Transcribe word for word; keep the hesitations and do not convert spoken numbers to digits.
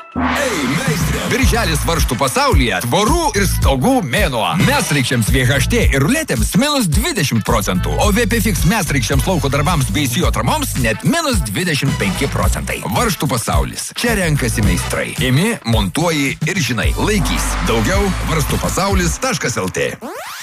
Ei, meistrė! Birželis varžtų pasaulyje tvorų ir stogų mėnuo. Mesreikščiams V H T ir ruletėms minus dvidešimt procentų, o V P Fix mesreikščiams lauko darbams bei sijo atramoms net minus dvidešimt penki procentai. Varžtų pasaulis. Čia renkasi meistrai. Imi, montuoji ir žinai, laikys. Daugiau varžtų pasaulis taškas L T.